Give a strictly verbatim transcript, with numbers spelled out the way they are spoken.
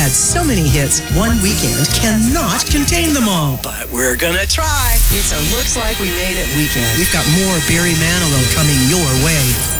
had so many hits, one weekend cannot contain them all. But we're gonna try. It's a Looks Like We Made It weekend. We've got more Barry Manilow coming your way.